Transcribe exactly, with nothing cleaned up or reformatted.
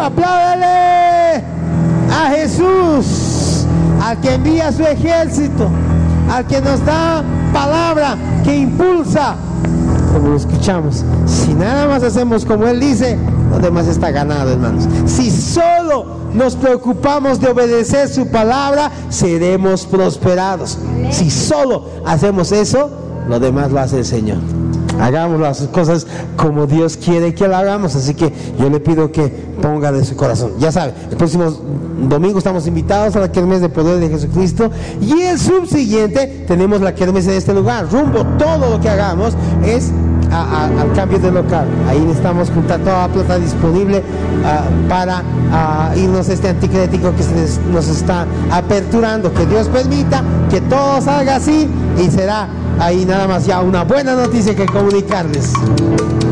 ¡Apláudale a Jesús, al que envía su ejército, al que nos da palabra, que impulsa, como lo escuchamos? Si nada más hacemos como Él dice, lo demás está ganado, hermanos. Si solo nos preocupamos de obedecer su palabra, seremos prosperados. Si solo hacemos eso, lo demás lo hace el Señor. Hagamos las cosas como Dios quiere que lo hagamos. Así que yo le pido que ponga de su corazón. Ya sabe, el próximo domingo estamos invitados a la kermés de poder de Jesucristo, y el subsiguiente tenemos la kermés en este lugar. Rumbo, todo lo que hagamos es a, a, al cambio de local. Ahí necesitamos juntar toda la plata disponible uh, para uh, irnos a este anticrético que se nos está aperturando. Que Dios permita que todo salga así, y será ahí nada más ya una buena noticia que comunicarles.